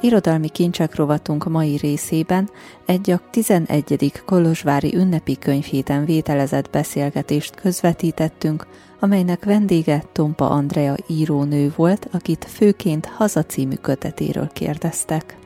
Irodalmi kincsek rovatunk mai részében egy a 11. kolozsvári ünnepi könyvhéten vételezett beszélgetést közvetítettünk, amelynek vendége Tompa Andrea írónő volt, akit főként Haza című kötetéről kérdeztek.